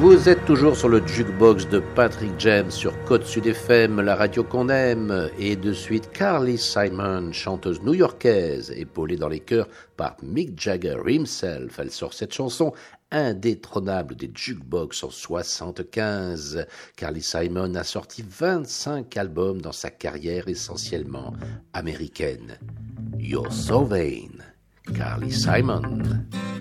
Vous êtes toujours sur le jukebox de Patrick James sur Côte Sud FM, la radio qu'on aime. Et de suite, Carly Simon, chanteuse new-yorkaise, épaulée dans les chœurs par Mick Jagger himself. Elle sort cette chanson indétrônable des jukebox en 75. Carly Simon a sorti 25 albums dans sa carrière essentiellement américaine. You're So Vain, Carly Simon.